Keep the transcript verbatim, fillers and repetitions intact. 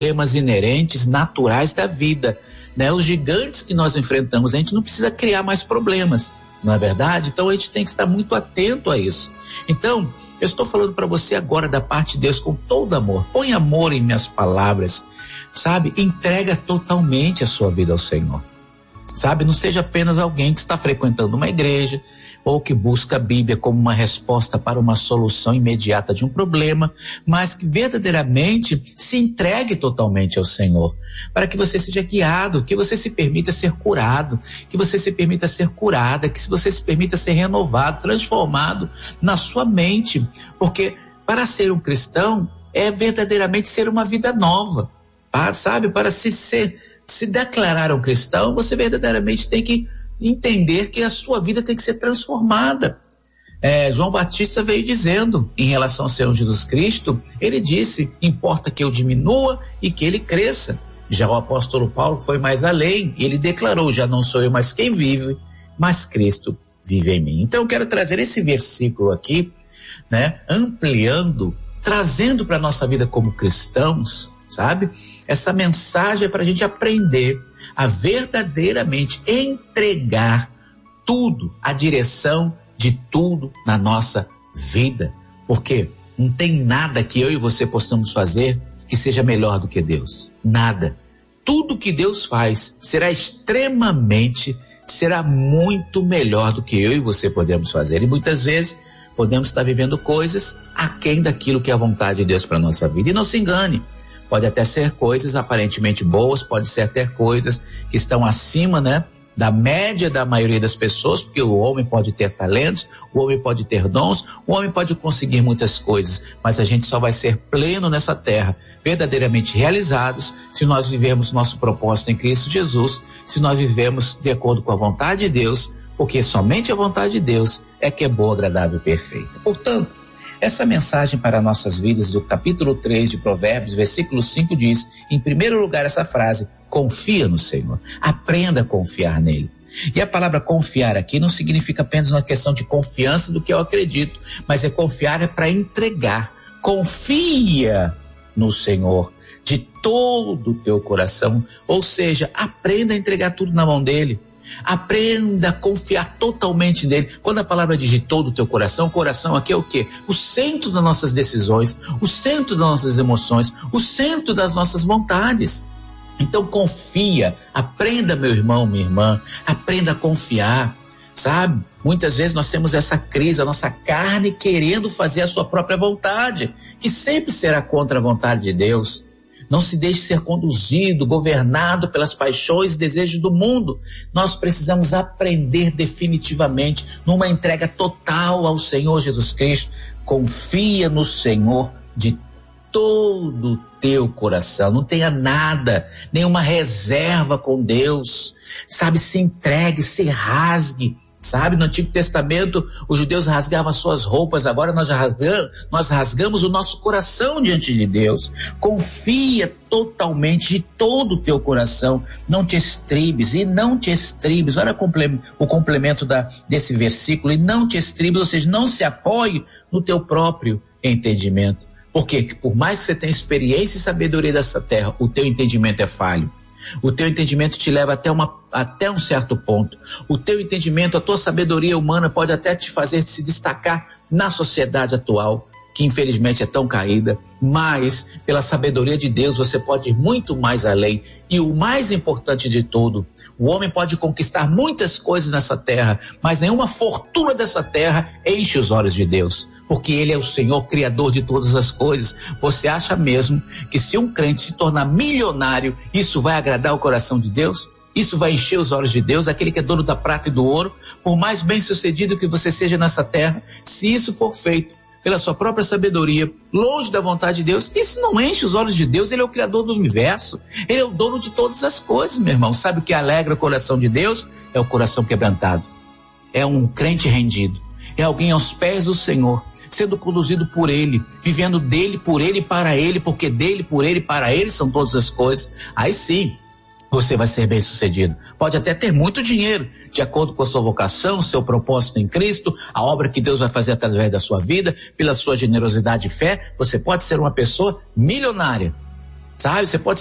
problemas inerentes, naturais da vida, né? Os gigantes que nós enfrentamos, a gente não precisa criar mais problemas, não é verdade? Então a gente tem que estar muito atento a isso. Então, eu estou falando para você agora da parte de Deus com todo amor. Põe amor em minhas palavras, sabe? Entrega totalmente a sua vida ao Senhor, sabe? Não seja apenas alguém que está frequentando uma igreja ou que busca a Bíblia como uma resposta para uma solução imediata de um problema, mas que verdadeiramente se entregue totalmente ao Senhor, para que você seja guiado, que você se permita ser curado, que você se permita ser curada, que você se permita ser renovado, transformado na sua mente, porque para ser um cristão é verdadeiramente ser uma vida nova, para, sabe? Para se, ser, se declarar um cristão, você verdadeiramente tem que entender que a sua vida tem que ser transformada. É, João Batista veio dizendo, em relação ao Senhor Jesus Cristo, ele disse, importa que eu diminua e que ele cresça. Já o apóstolo Paulo foi mais além, ele declarou, já não sou eu mais quem vive, mas Cristo vive em mim. Então eu quero trazer esse versículo aqui, né, ampliando, trazendo para a nossa vida como cristãos, sabe? Essa mensagem é para a gente aprender a verdadeiramente entregar tudo, a direção de tudo na nossa vida. Porque não tem nada que eu e você possamos fazer que seja melhor do que Deus. Nada. Tudo que Deus faz será extremamente, será muito melhor do que eu e você podemos fazer. E muitas vezes podemos estar vivendo coisas aquém daquilo que é a vontade de Deus para a nossa vida. E não se engane. Pode até ser coisas aparentemente boas, pode ser até coisas que estão acima, né, da média da maioria das pessoas, porque o homem pode ter talentos, o homem pode ter dons, o homem pode conseguir muitas coisas, mas a gente só vai ser pleno nessa terra, verdadeiramente realizados, se nós vivermos nosso propósito em Cristo Jesus, se nós vivemos de acordo com a vontade de Deus, porque somente a vontade de Deus é que é boa, agradável e perfeita. Portanto, essa mensagem para nossas vidas do capítulo três de Provérbios, versículo cinco diz, em primeiro lugar essa frase, confia no Senhor, aprenda a confiar nele. E a palavra confiar aqui não significa apenas uma questão de confiança do que eu acredito, mas é confiar é para entregar. Confia no Senhor de todo o teu coração, ou seja, aprenda a entregar tudo na mão dele. Aprenda a confiar totalmente nele. Quando a palavra diz de todo o teu coração, o coração aqui é o quê? O centro das nossas decisões, o centro das nossas emoções, o centro das nossas vontades. Então confia, aprenda, meu irmão, minha irmã, aprenda a confiar, sabe? Muitas vezes nós temos essa crise, a nossa carne querendo fazer a sua própria vontade, que sempre será contra a vontade de Deus. Não se deixe ser conduzido, governado pelas paixões e desejos do mundo. Nós precisamos aprender definitivamente numa entrega total ao Senhor Jesus Cristo. Confia no Senhor de todo o teu coração. Não tenha nada, nenhuma reserva com Deus. Sabe, se entregue, se rasgue. Sabe, no Antigo Testamento, os judeus rasgavam suas roupas, agora nós, já rasgamos, nós rasgamos o nosso coração diante de Deus. Confia totalmente de todo o teu coração, não te estribes, e não te estribes, olha o complemento da, desse versículo, e não te estribes, ou seja, não se apoie no teu próprio entendimento. Por quê? Porque por mais que você tenha experiência e sabedoria dessa terra, o teu entendimento é falho. O teu entendimento te leva até, uma, até um certo ponto. O teu entendimento, a tua sabedoria humana pode até te fazer se destacar na sociedade atual, que infelizmente é tão caída, mas pela sabedoria de Deus você pode ir muito mais além. E o mais importante de tudo, o homem pode conquistar muitas coisas nessa terra, mas nenhuma fortuna dessa terra enche os olhos de Deus, porque ele é o Senhor, criador de todas as coisas. Você acha mesmo que se um crente se tornar milionário, isso vai agradar o coração de Deus? Isso vai encher os olhos de Deus, aquele que é dono da prata e do ouro? Por mais bem sucedido que você seja nessa terra, se isso for feito pela sua própria sabedoria, longe da vontade de Deus, isso não enche os olhos de Deus. Ele é o criador do universo, ele é o dono de todas as coisas, meu irmão. Sabe o que alegra o coração de Deus? É o coração quebrantado, é um crente rendido, é alguém aos pés do Senhor, sendo conduzido por ele, vivendo dele, por ele e para ele, porque dele, por ele e para ele são todas as coisas. Aí sim, você vai ser bem sucedido. Pode até ter muito dinheiro, de acordo com a sua vocação, seu propósito em Cristo, a obra que Deus vai fazer através da sua vida, pela sua generosidade e fé. Você pode ser uma pessoa milionária, sabe? Você pode